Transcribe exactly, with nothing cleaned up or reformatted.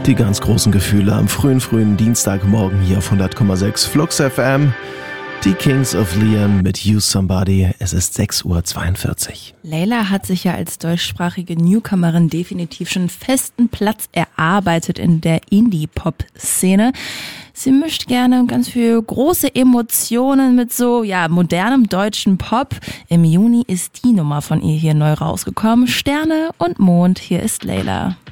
Die ganz großen Gefühle am frühen, frühen Dienstagmorgen hier auf hundert Komma sechs Flux F M. Die Kings of Leon mit You Somebody. Es ist sechs Uhr zweiundvierzig. Layla hat sich ja als deutschsprachige Newcomerin definitiv schon festen Platz erarbeitet in der Indie-Pop-Szene. Sie mischt gerne ganz viel große Emotionen mit so, ja, modernem deutschen Pop. Im Juni ist die Nummer von ihr hier neu rausgekommen. Sterne und Mond, hier ist Layla.